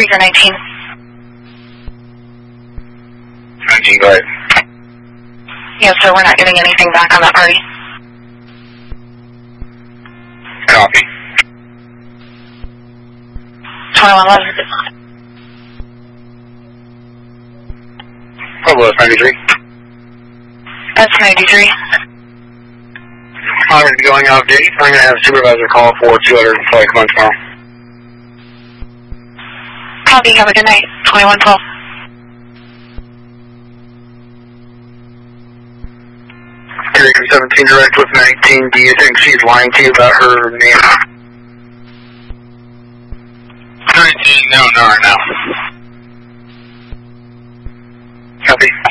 for 19. 19, go ahead. Yes, sir, we're not getting anything back on that party. Copy. 2111. What was 93? That's 93. I'm going to be going off duty. I'm going to have a supervisor call for 200 employee come on tomorrow. Copy, have a good night. 2112. Area 17 direct with 19. Do you think she's lying to you about her name? 19, no, no.